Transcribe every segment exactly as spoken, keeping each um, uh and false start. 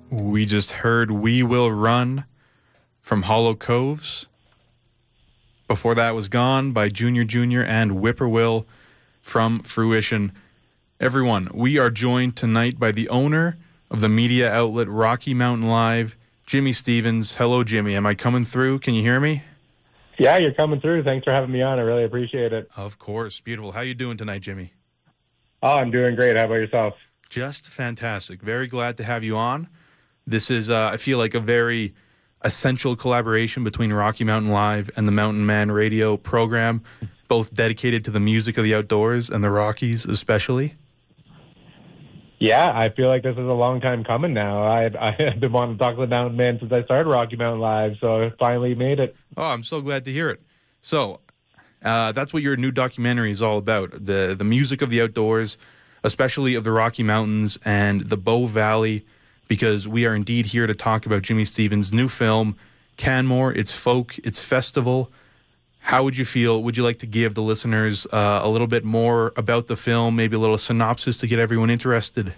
We just heard We Will Run from Hollow Coves. Before that was Gone by Junior Junior and Whippoorwill from Fruition. Everyone, we are joined tonight by the owner of the media outlet Rocky Mountain Live, Jimmy Stevens. Hello, Jimmy. Am I coming through? Can you hear me? Yeah, you're coming through. Thanks for having me on. I really appreciate it. Of course. Beautiful. How you doing tonight, Jimmy? Oh, I'm doing great. How about yourself? Just fantastic. Very glad to have you on. This is, uh, I feel like, a very essential collaboration between Rocky Mountain Live and the Mountain Man radio program, both dedicated to the music of the outdoors and the Rockies especially. Yeah, I feel like this is a long time coming now. I, I've been wanting to talk to the Mountain Man since I started Rocky Mountain Live, so I finally made it. Oh, I'm so glad to hear it. So uh, that's what your new documentary is all about, the, the music of the outdoors, especially of the Rocky Mountains and the Bow Valley, because we are indeed here to talk about Jimmy Stevens' new film, Canmore. It's folk, it's festival. How would you feel? Would you like to give the listeners uh, a little bit more about the film, maybe a little synopsis to get everyone interested?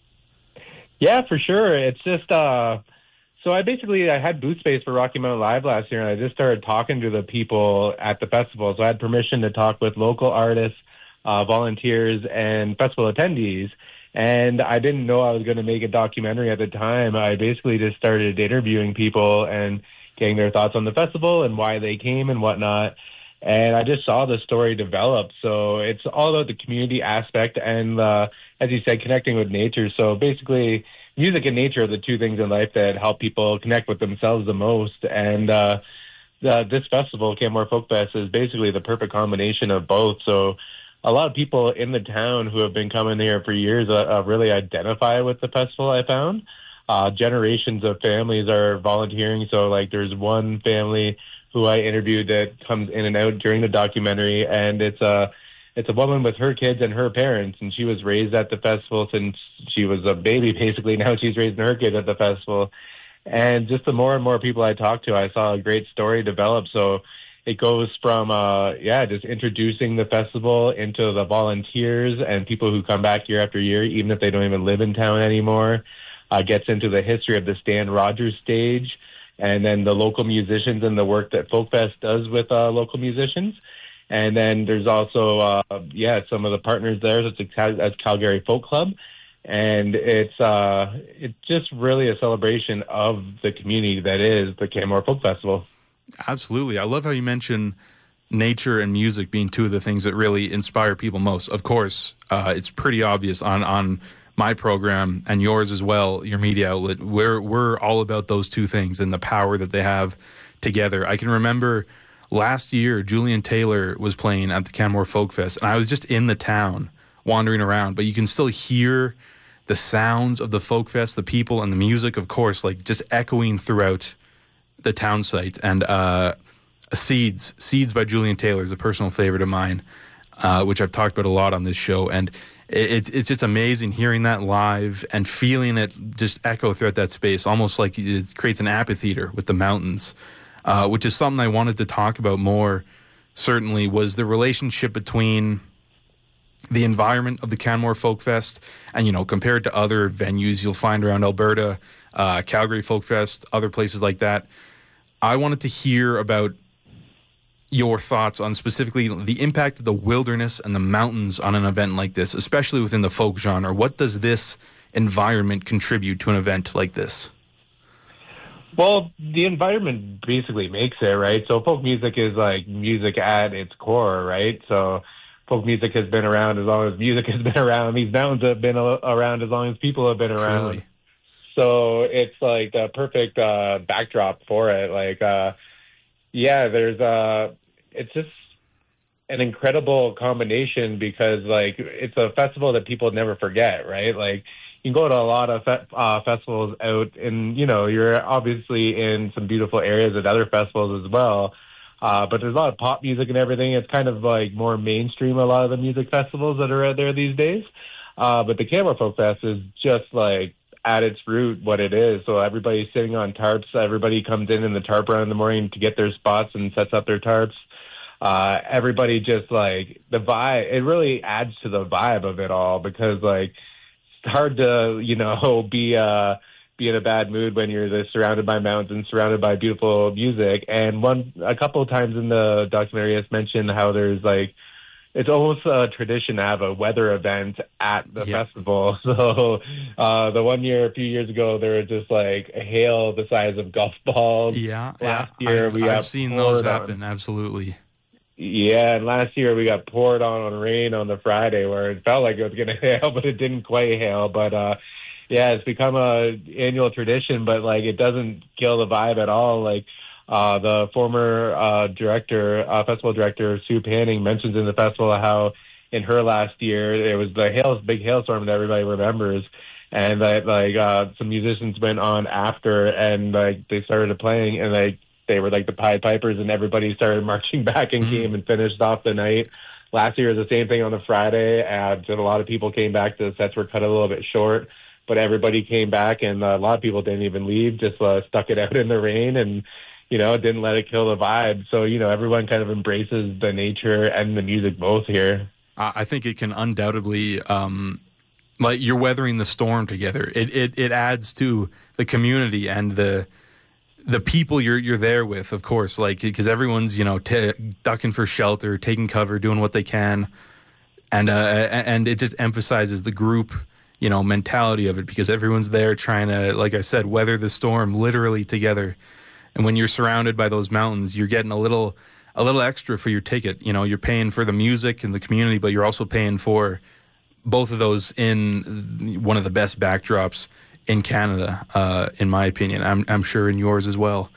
Yeah, for sure. It's just, uh, so I basically, I had booth space for Rocky Mountain Live last year, and I just started talking to the people at the festival. So I had permission to talk with local artists, uh, volunteers, and festival attendees. And I didn't know I was going to make a documentary at the time. I basically just started interviewing people and getting their thoughts on the festival and why they came and whatnot. And I just saw the story develop. So it's all about the community aspect and, uh, as you said, connecting with nature. So basically, music and nature are the two things in life that help people connect with themselves the most. And uh, the, this festival, Canmore Folk Fest, is basically the perfect combination of both. So a lot of people in the town who have been coming here for years uh, uh, really identify with the festival, I found. Uh, generations of families are volunteering. So, like, there's one family who I interviewed that comes in and out during the documentary, and it's a, it's a woman with her kids and her parents, and she was raised at the festival since she was a baby, basically. Now she's raising her kids at the festival. And just the more and more people I talked to, I saw a great story develop. So it goes from, uh, yeah, just introducing the festival into the volunteers and people who come back year after year, even if they don't even live in town anymore. Uh, gets into the history of the Stan Rogers stage, and then the local musicians and the work that Folk Fest does with uh, local musicians. And then there's also, uh, yeah, some of the partners there. It's a Cal- that's Calgary Folk Club. And it's uh, it's just really a celebration of the community that is the Canmore Folk Festival. Absolutely. I love how you mention nature and music being two of the things that really inspire people most. Of course, uh, it's pretty obvious on, on my program and yours as well, your media outlet. We're, we're all about those two things and the power that they have together. I can remember last year, Julian Taylor was playing at the Canmore Folk Fest, and I was just in the town wandering around, but you can still hear the sounds of the Folk Fest, the people and the music, of course, like just echoing throughout the town site. And uh, Seeds, Seeds by Julian Taylor is a personal favorite of mine, uh, which I've talked about a lot on this show. And it's it's just amazing hearing that live and feeling it just echo throughout that space, almost like it creates an amphitheater with the mountains, uh, which is something I wanted to talk about more, certainly, was the relationship between the environment of the Canmore Folk Fest and, you know, compared to other venues you'll find around Alberta, uh, Calgary Folk Fest, other places like that. I wanted to hear about your thoughts on specifically the impact of the wilderness and the mountains on an event like this, especially within the folk genre. What does this environment contribute to an event like this? Well, the environment basically makes it, right? So folk music is like music at its core, right? So folk music has been around as long as music has been around. These mountains have been around as long as people have been around. Truly. So it's like the perfect uh, backdrop for it. Like, uh, yeah, there's uh, it's just an incredible combination because, like, it's a festival that people never forget, right? Like, you can go to a lot of fe- uh, festivals out, and, you know, you're obviously in some beautiful areas at other festivals as well. Uh, but there's a lot of pop music and everything. It's kind of like more mainstream, a lot of the music festivals that are out there these days. Uh, but the Canmore Folk Fest is just like at its root what it is. So everybody's sitting on tarps. Everybody comes in in the tarp run in the morning to get their spots and sets up their tarps. Uh, everybody just like the vibe, it really adds to the vibe of it all because like it's hard to, you know, be, uh, be in a bad mood when you're this surrounded by mountains and surrounded by beautiful music. And one, a couple of times in the documentary, it's mentioned how there's like, it's almost a tradition to have a weather event at the yeah. festival. So uh, the one year, a few years ago, there was just like a hail the size of golf balls. Yeah, last yeah. year I've, we I've seen those happen. On. Absolutely. Yeah, and last year we got poured on on rain on the Friday where it felt like it was going to hail, but it didn't quite hail. But uh, yeah, it's become a annual tradition, but like it doesn't kill the vibe at all. Like uh, the former uh, director, uh, festival director Sue Panning mentions in the festival how in her last year it was the hail, big hailstorm that everybody remembers, and that like uh, some musicians went on after and like they started playing and like. They were like the Pied Pipers, and everybody started marching back and mm. came and finished off the night. Last year was the same thing on the Friday, and a lot of people came back. The sets were cut a little bit short, but everybody came back, and a lot of people didn't even leave, just uh, stuck it out in the rain and, you know, didn't let it kill the vibe. So, you know, everyone kind of embraces the nature and the music both here. I think it can undoubtedly, um, like you're weathering the storm together. It, it, it adds to the community and the, the people you're you're there with, of course, like because everyone's you know t- ducking for shelter, taking cover, doing what they can, and uh, and it just emphasizes the group you know mentality of it because everyone's there trying to, like I said, weather the storm literally together. And when you're surrounded by those mountains, you're getting a little a little extra for your ticket. You know, you're paying for the music and the community, but you're also paying for both of those in one of the best backdrops in Canada, uh, in my opinion. I'm I'm sure in yours as well.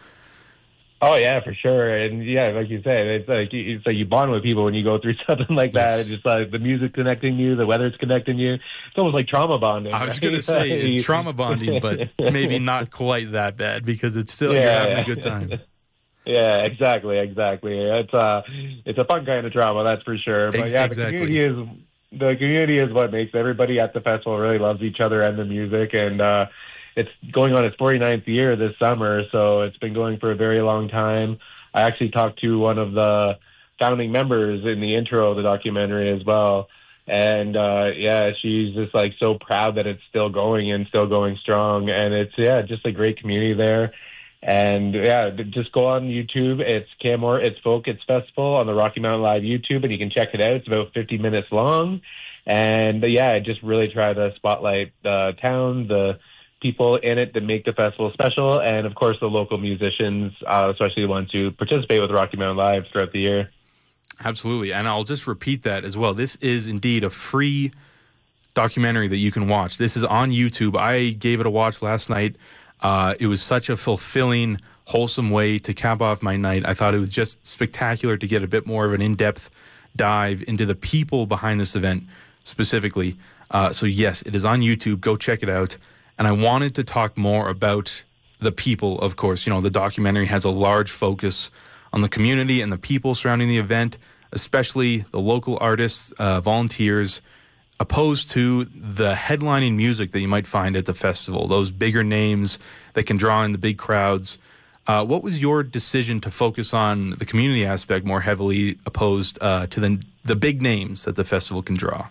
Oh yeah, for sure. And yeah, like you said, it's like it's like you bond with people when you go through something like that. Yes. It's just like the music connecting you, the weather's connecting you. It's almost like trauma bonding. I was right? going to say trauma bonding, but maybe not quite that bad because it's still yeah, you're having a good time. Yeah, exactly, exactly. It's uh it's a fun kind of trauma, that's for sure. But yeah, exactly. the community is the community is what makes everybody at the festival really loves each other and the music. And uh, it's going on its forty-ninth year this summer, so it's been going for a very long time. I actually talked to one of the founding members in the intro of the documentary as well. And uh, yeah, she's just like so proud that it's still going and still going strong. And it's, yeah, just a great community there. And yeah, just go on YouTube. It's Canmore, it's Folk, it's Festival on the Rocky Mountain Live YouTube, and you can check it out. It's about fifty minutes long. And yeah, I just really try to spotlight the town, the people in it that make the festival special, and of course the local musicians, uh, especially the ones who participate with Rocky Mountain Live throughout the year. Absolutely. And I'll just repeat that as well. This is indeed a free documentary that you can watch. This is on YouTube. I gave it a watch last night. Uh, it was such a fulfilling, wholesome way to cap off my night. I thought it was just spectacular to get a bit more of an in-depth dive into the people behind this event specifically. Uh, so yes, it is on YouTube. Go check it out. And I wanted to talk more about the people, of course. You know, the documentary has a large focus on the community and the people surrounding the event, especially the local artists, uh, volunteers, opposed to the headlining music that you might find at the festival, those bigger names that can draw in the big crowds. Uh, what was your decision to focus on the community aspect more heavily opposed uh, to the, the big names that the festival can draw?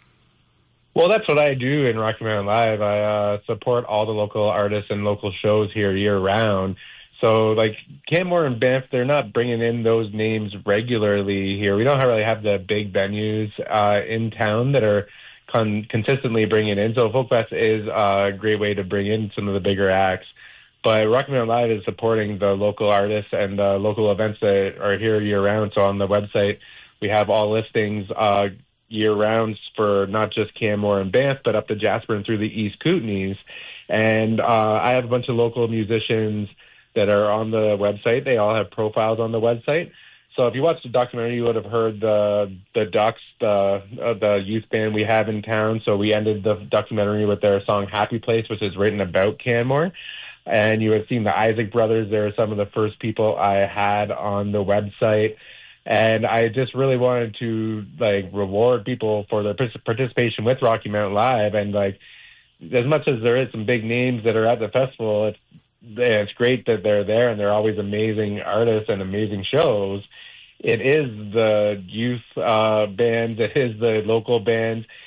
Well, that's what I do in Rocky Mountain Live. I uh, support all the local artists and local shows here year-round. So, like, Canmore and Banff, they're not bringing in those names regularly here. We don't really have the big venues uh, in town that are con- consistently bringing in. So, Folk Fest is a great way to bring in some of the bigger acts. But Rocky Mountain Live is supporting the local artists and the local events that are here year-round. So, on the website, we have all listings uh, year-round for not just Canmore and Banff, but up to Jasper and through the East Kootenays. And uh, I have a bunch of local musicians that are on the website. They all have profiles on the website. So if you watched the documentary, you would have heard the the Ducks, the uh, the youth band we have in town. So we ended the documentary with their song Happy Place, which is written about Canmore. And you have seen the Isaac Brothers. They're some of the first people I had on the website. And I just really wanted to like reward people for their participation with Rocky Mountain Live. And like, as much as there is some big names that are at the festival, it's it's great that they're there and they're always amazing artists and amazing shows. It is the youth uh, bands, it is the local bands,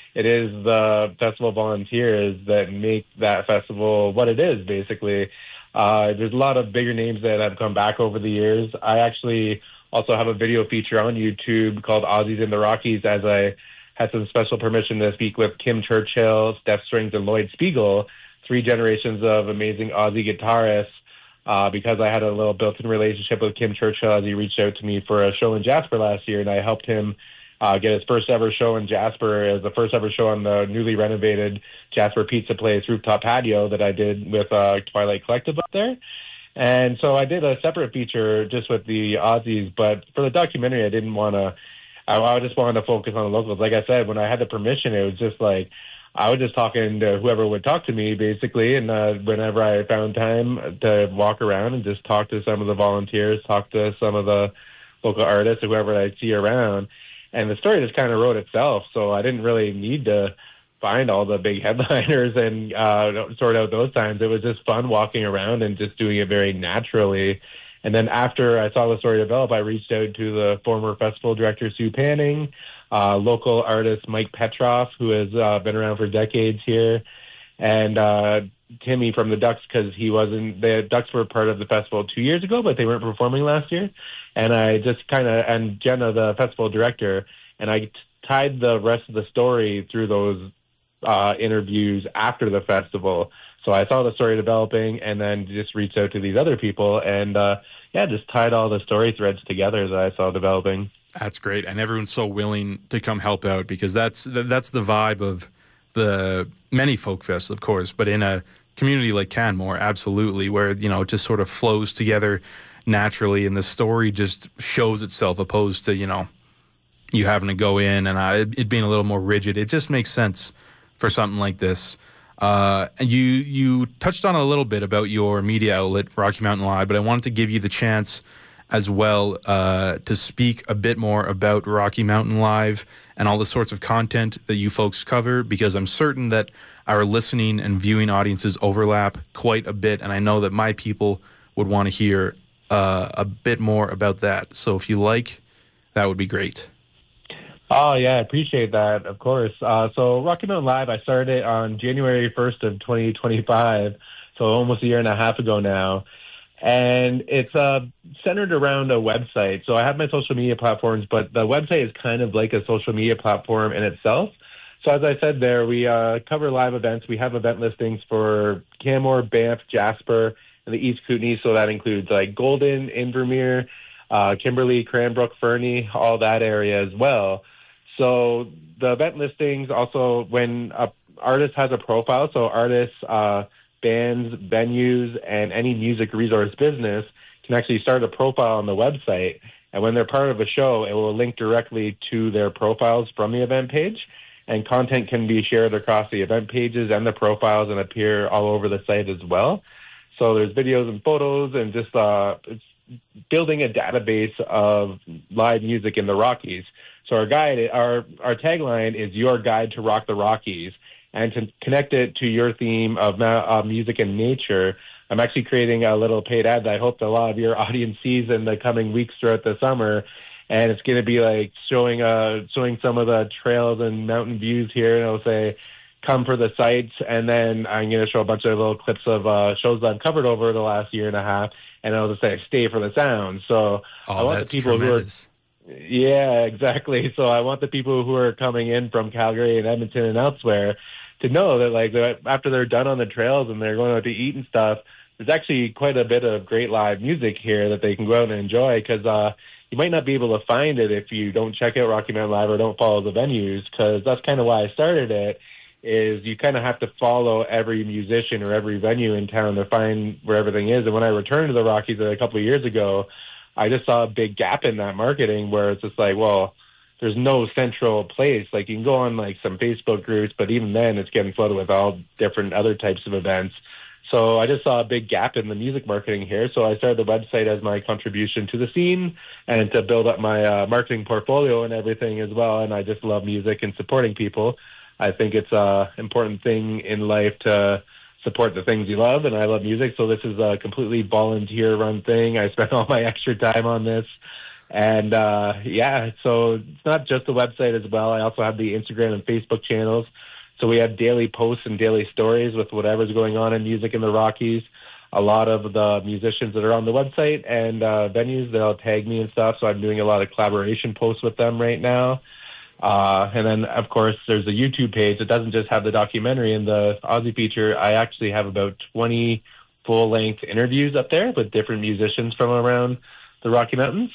it is the festival volunteers that make that festival what it is, basically. Uh, there's a lot of bigger names that have come back over the years. I actually also have a video feature on YouTube called Aussies in the Rockies, as I had some special permission to speak with Kim Churchill, Steph Strings, and Lloyd Spiegel, three generations of amazing Aussie guitarists, uh, because I had a little built-in relationship with Kim Churchill as he reached out to me for a show in Jasper last year, and I helped him uh, get his first ever show in Jasper as the first ever show on the newly renovated Jasper Pizza Place rooftop patio that I did with uh, Twilight Collective up there. And so I did a separate feature just with the Aussies, but for the documentary, I didn't want to, I, I just wanted to focus on the locals. Like I said, when I had the permission, it was just like, I was just talking to whoever would talk to me, basically, and uh, whenever I found time to walk around and just talk to some of the volunteers, talk to some of the local artists, whoever I see around, and the story just kind of wrote itself, so I didn't really need to find all the big headliners and uh, sort out those times. It was just fun walking around and just doing it very naturally. And then after I saw the story develop, I reached out to the former festival director, Sue Panning, uh, local artist Mike Petroff, who has uh, been around for decades here, and uh, Timmy from the Ducks, because he wasn't, the Ducks were part of the festival two years ago, but they weren't performing last year. And I just kind of, and Jenna, the festival director, and I t- tied the rest of the story through those uh, interviews after the festival. So I saw the story developing and then just reached out to these other people and, uh, yeah, just tied all the story threads together that I saw developing. That's great. And everyone's so willing to come help out, because that's that's the vibe of the many folk fests, of course, but in a community like Canmore, absolutely, where, you know, it just sort of flows together naturally and the story just shows itself, opposed to, you know, you having to go in and uh, it, it being a little more rigid. It just makes sense for something like this. Uh, and you you touched on a little bit about your media outlet, Rocky Mountain Live, but I wanted to give you the chance as well uh, to speak a bit more about Rocky Mountain Live and all the sorts of content that you folks cover, because I'm certain that our listening and viewing audiences overlap quite a bit, and I know that my people would want to hear uh, a bit more about that. So if you like, that would be great. Oh, yeah, I appreciate that, of course. Uh, so Rocky Mountain Live, I started it on January first of twenty twenty-five, so almost a year and a half ago now. And it's uh, centered around a website. So I have my social media platforms, but the website is kind of like a social media platform in itself. So as I said there, we uh, cover live events. We have event listings for Canmore, Banff, Jasper, and the East Kootenay. So that includes like Golden, Invermere, uh, Kimberley, Cranbrook, Fernie, all that area as well. So the event listings also, when an artist has a profile, so artists, uh, bands, venues, and any music resource business can actually start a profile on the website. And when they're part of a show, it will link directly to their profiles from the event page. And content can be shared across the event pages and the profiles and appear all over the site as well. So there's videos and photos and just uh, it's building a database of live music in the Rockies. So our guide, our, our tagline is your guide to rock the Rockies. And to connect it to your theme of uh, music and nature, I'm actually creating a little paid ad that I hope that a lot of your audience sees in the coming weeks throughout the summer. And it's going to be like showing uh, showing some of the trails and mountain views here. And it'll say, come for the sights. And then I'm going to show a bunch of little clips of uh, shows that I've covered over the last year and a half. And it'll just say, stay for the sound. So oh, I want that's the people tremendous. who are... Yeah, exactly. So I want the people who are coming in from Calgary and Edmonton and elsewhere to know that, like, after they're done on the trails and they're going out to eat and stuff, there's actually quite a bit of great live music here that they can go out and enjoy, because uh, you might not be able to find it if you don't check out Rocky Mountain Live or don't follow the venues, because that's kind of why I started it, is you kind of have to follow every musician or every venue in town to find where everything is. And when I returned to the Rockies a couple of years ago, I just saw a big gap in that marketing where it's just like, well, there's no central place. Like, you can go on like some Facebook groups, but even then it's getting flooded with all different other types of events. So I just saw a big gap in the music marketing here. So I started the website as my contribution to the scene and to build up my uh, marketing portfolio and everything as well. And I just love music and supporting people. I think it's an important thing in life to support the things you love, and I love music. So this is a completely volunteer-run thing. I spent all my extra time on this. And uh, yeah, so it's not just the website as well. I also have the Instagram and Facebook channels. So we have daily posts and daily stories with whatever's going on in music in the Rockies. A lot of the musicians that are on the website and uh, venues, they'll tag me and stuff. So I'm doing a lot of collaboration posts with them right now. Uh, and then, of course, there's a YouTube page that doesn't just have the documentary and the Aussie feature. I actually have about twenty full-length interviews up there with different musicians from around the Rocky Mountains.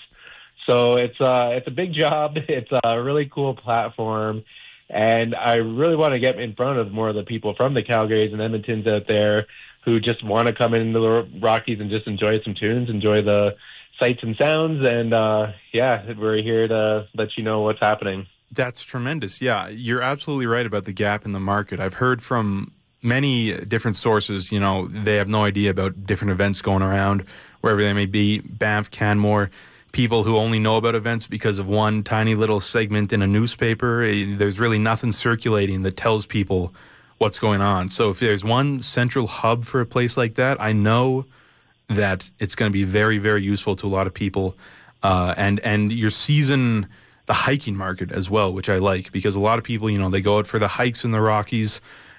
So it's uh, it's a big job. It's a really cool platform. And I really want to get in front of more of the people from the Calgarys and Edmontons out there who just want to come into the Rockies and just enjoy some tunes, enjoy the sights and sounds. And, uh, yeah, we're here to let you know what's happening. That's tremendous. Yeah, you're absolutely right about the gap in the market. I've heard from many different sources, you know, they have no idea about different events going around, wherever they may be, Banff, Canmore, people who only know about events because of one tiny little segment in a newspaper. There's really nothing circulating that tells people what's going on. So if there's one central hub for a place like that, I know that it's going to be very, very useful to a lot of people. Uh, and, and your season, the hiking market as well, which I like, because a lot of people, you know, they go out for the hikes in the Rockies,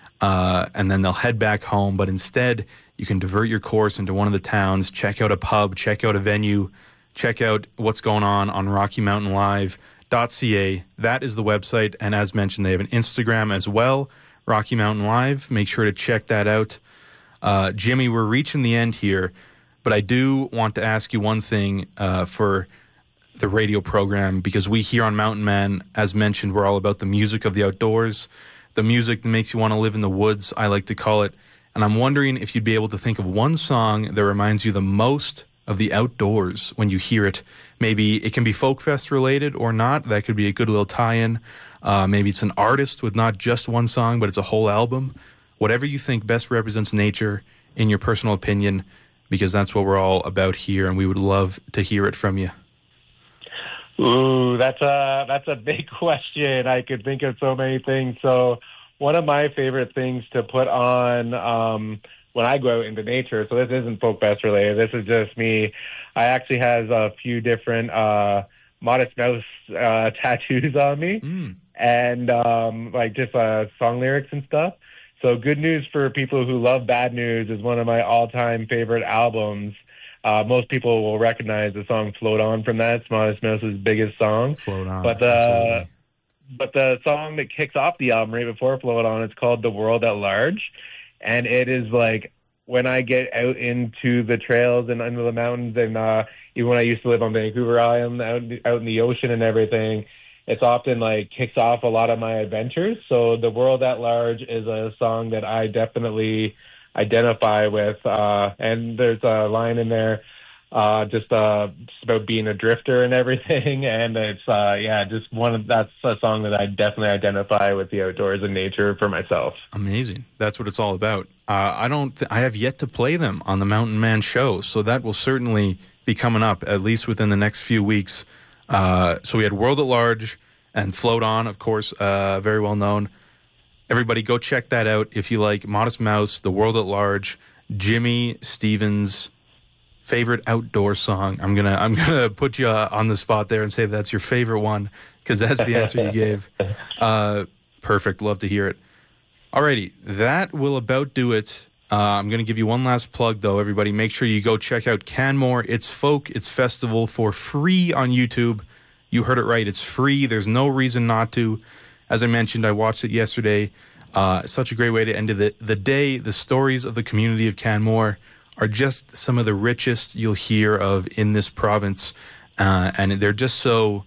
uh, and then they'll head back home. But instead, you can divert your course into one of the towns, check out a pub, check out a venue, check out what's going on on Rocky Mountain Live dot C A. That is the website. And as mentioned, they have an Instagram as well, Rocky Mountain Live. Make sure to check that out. Uh, Jimmy, we're reaching the end here, but I do want to ask you one thing uh, for the radio program, because we here on Mountain Man, as mentioned, we're all about the music of the outdoors, the music that makes you want to live in the woods, I like to call it. And I'm wondering if you'd be able to think of one song that reminds you the most of the outdoors when you hear it. Maybe it can be Folk Fest related or not. That could be a good little tie-in. Uh, maybe it's an artist with not just one song, but it's a whole album. Whatever you think best represents nature in your personal opinion, because that's what we're all about here, and we would love to hear it from you. Ooh, that's a that's a big question. I could think of so many things. So one of my favorite things to put on um, when I go out into nature, so this isn't Folk Fest related, this is just me. I actually has a few different uh, Modest Mouse uh, tattoos on me, mm. and um, like just uh, song lyrics and stuff. So Good News for People Who Love Bad News is one of my all-time favorite albums. Uh, most people will recognize the song Float On from that. It's Modest Mouse's biggest song. Float On, but the, but the song that kicks off the album right before Float On, it's called The World at Large. And it is like when I get out into the trails and under the mountains, and uh, even when I used to live on Vancouver Island, out, out in the ocean and everything, it's often like kicks off a lot of my adventures. So The World at Large is a song that I definitely identify with, uh, and there's a line in there uh, just, uh, just about being a drifter and everything, and it's uh, yeah, just one of that's a song that I definitely identify with the outdoors and nature for myself. Amazing, that's what it's all about. Uh, I don't, th- I have yet to play them on the Mountain Man show, so that will certainly be coming up at least within the next few weeks. Uh, so we had World at Large and Float On, of course, uh, very well known. Everybody go check that out if you like Modest Mouse, The World at Large, Jimmy Stevens' favorite outdoor song. I'm gonna I'm gonna put you uh, on the spot there and say that's your favorite one, because that's the answer you gave. Uh, perfect. Love to hear it. Alrighty, that will about do it. Uh, I'm gonna give you one last plug though. Everybody, make sure you go check out Canmore. It's folk. It's festival for free on YouTube. You heard it right. It's free. There's no reason not to. As I mentioned, I watched it yesterday. Uh, such a great way to end the, the day. The stories of the community of Canmore are just some of the richest you'll hear of in this province. Uh, and they're just so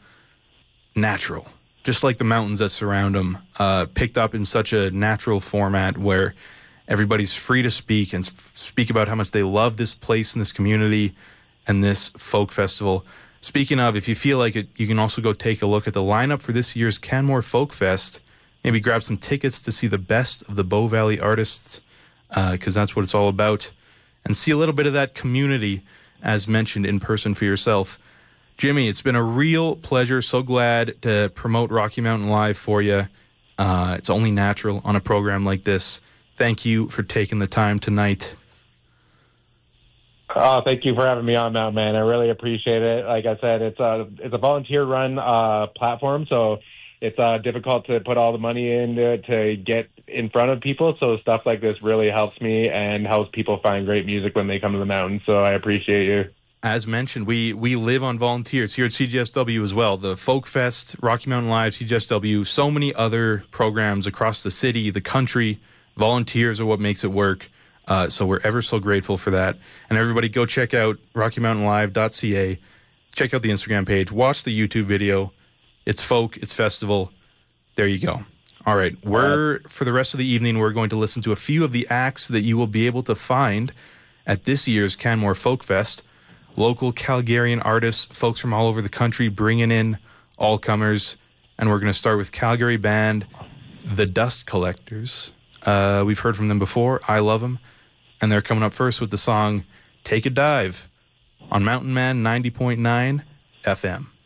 natural, just like the mountains that surround them, uh, picked up in such a natural format where everybody's free to speak and speak about how much they love this place and this community and this folk festival. Speaking of, if you feel like it, you can also go take a look at the lineup for this year's Canmore Folk Fest. Maybe grab some tickets to see the best of the Bow Valley artists, because uh, that's what it's all about. And see a little bit of that community, as mentioned, in person for yourself. Jimmy, it's been a real pleasure. So glad to promote Rocky Mountain Live for you. Uh, it's only natural on a program like this. Thank you for taking the time tonight. Oh, thank you for having me on, Mountain Man. I really appreciate it. Like I said, it's a it's a volunteer run uh, platform, so it's uh, difficult to put all the money into it to get in front of people. So stuff like this really helps me and helps people find great music when they come to the mountain. So I appreciate you. As mentioned, we we live on volunteers here at C G S W as well. The Folk Fest, Rocky Mountain Live, C G S W, so many other programs across the city, the country. Volunteers are what makes it work. Uh, so we're ever so grateful for that. And everybody go check out rocky mountain live dot c a. Check out the Instagram page. Watch the YouTube video. It's folk. It's festival. There you go. All right. We're, for the rest of the evening, we're going to listen to a few of the acts that you will be able to find at this year's Canmore Folk Fest. Local Calgarian artists, folks from all over the country bringing in all comers. And we're going to start with Calgary band The Dust Collectors. Uh, we've heard from them before. I love them. And they're coming up first with the song Take a Dive on Mountain Man ninety point nine F M.